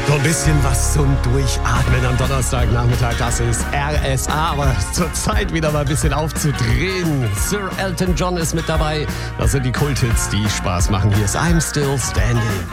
So ein bisschen was zum Durchatmen am Donnerstagnachmittag, das ist RSA, aber zur Zeit wieder mal ein bisschen aufzudrehen. Sir Elton John ist mit dabei, das sind die Kulthits, die Spaß machen. Hier ist I'm Still Standing.